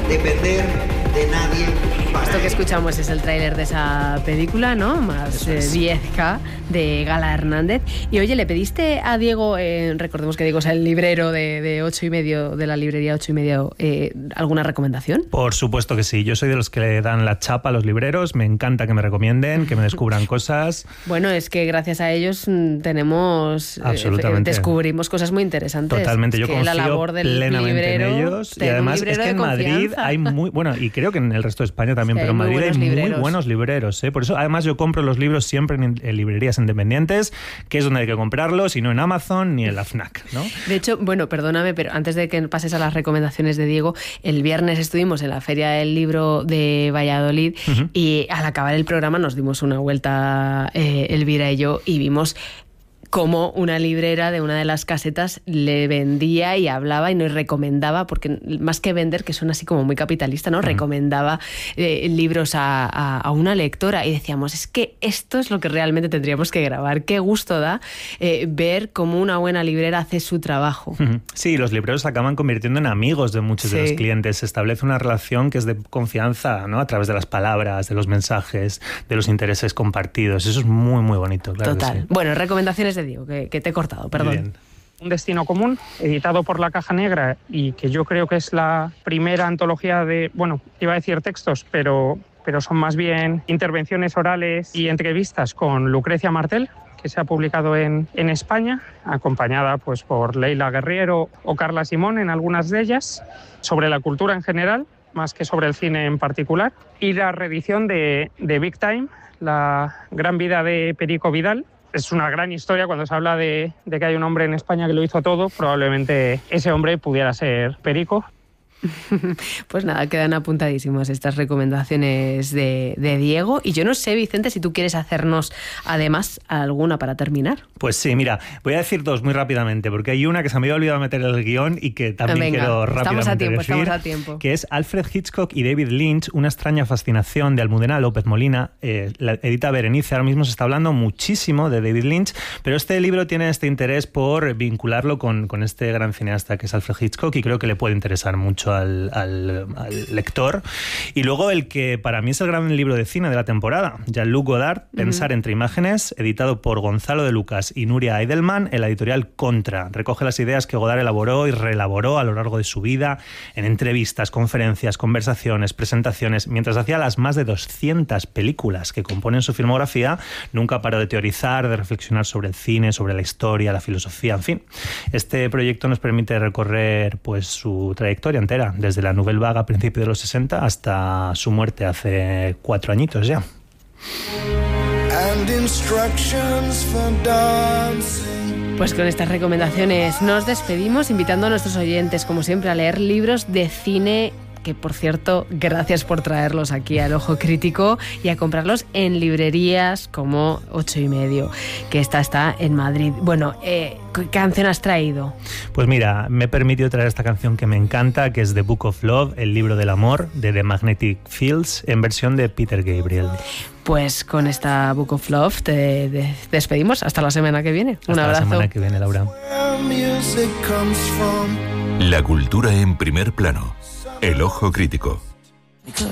depender de nadie. Esto que escuchamos es el tráiler de esa película, ¿no? Más 10K de Gala Hernández. Y oye, ¿le pediste a Diego, recordemos que Diego es el librero de 8:30, de la librería 8:30, alguna recomendación? Por supuesto que sí. Yo soy de los que le dan la chapa a los libreros. Me encanta que me recomienden, que me descubran cosas. Bueno, es que gracias a ellos tenemos... descubrimos cosas muy interesantes. Totalmente. Yo confío la labor del plenamente en ellos. Y además es que en Madrid hay muy... Bueno, y creo que en el resto de España también, pero en Madrid hay muy buenos libreros. Por eso, además, yo compro los libros siempre en librerías independientes, que es donde hay que comprarlos, y no en Amazon ni en la FNAC, ¿no? De hecho, bueno, perdóname, pero antes de que pases a las recomendaciones de Diego, el viernes estuvimos en la Feria del Libro de Valladolid y al acabar el programa nos dimos una vuelta, Elvira y yo, y vimos cómo una librera de una de las casetas le vendía y hablaba y nos recomendaba, porque más que vender, que suena así como muy capitalista, ¿no? Recomendaba libros a una lectora, y decíamos, es que esto es lo que realmente tendríamos que grabar. Qué gusto da ver cómo una buena librera hace su trabajo. Sí, los libreros se acaban convirtiendo en amigos de muchos de los clientes. Se establece una relación que es de confianza, ¿no? A través de las palabras, de los mensajes, de los intereses compartidos. Eso es muy, muy bonito. Claro. Total. Sí. Bueno, recomendaciones de Diego, que te he cortado, perdón. Bien. Un destino común, editado por La Caja Negra, y que yo creo que es la primera antología de, bueno, iba a decir textos, pero son más bien intervenciones orales y entrevistas con Lucrecia Martel, que se ha publicado en España, acompañada pues por Leila Guerriero o Carla Simón en algunas de ellas, sobre la cultura en general, más que sobre el cine en particular, y la reedición de Big Time, la gran vida de Perico Vidal. Es una gran historia cuando se habla de que hay un hombre en España que lo hizo todo. Probablemente ese hombre pudiera ser Perico. Pues nada, quedan apuntadísimas estas recomendaciones de Diego. Y yo no sé, Vicente, si tú quieres hacernos además alguna para terminar. Pues sí, mira, voy a decir dos muy rápidamente, porque hay una que se me había olvidado meter en el guión y que también quiero rápidamente decir, estamos a tiempo. Que es Alfred Hitchcock y David Lynch, una extraña fascinación, de Almudena López Molina. La edita Berenice. Ahora mismo se está hablando muchísimo de David Lynch, pero este libro tiene este interés por vincularlo con este gran cineasta que es Alfred Hitchcock, y creo que le puede interesar mucho al lector. Y luego el que para mí es el gran libro de cine de la temporada, Jean-Luc Godard, Pensar entre imágenes, editado por Gonzalo de Lucas y Nuria Eidelman, en la editorial Contra. Recoge las ideas que Godard elaboró y reelaboró a lo largo de su vida, en entrevistas, conferencias, conversaciones, presentaciones. Mientras hacía las más de 200 películas que componen su filmografía, nunca paró de teorizar, de reflexionar sobre el cine, sobre la historia, la filosofía, en fin. Este proyecto nos permite recorrer pues su trayectoria entera, desde la Nouvelle Vague a principios de los 60 hasta su muerte hace 4 añitos ya. Pues con estas recomendaciones nos despedimos, invitando a nuestros oyentes, como siempre, a leer libros de cine, que por cierto, gracias por traerlos aquí al Ojo Crítico, y a comprarlos en librerías como 8:30, que esta está en Madrid. Bueno, ¿qué canción has traído? Pues mira, me he permitido traer esta canción que me encanta, que es The Book of Love, el libro del amor, de The Magnetic Fields, en versión de Peter Gabriel. Pues con esta Book of Love te despedimos. Hasta la semana que viene. Un abrazo. Hasta la semana que viene, Laura. La cultura en primer plano. El Ojo Crítico.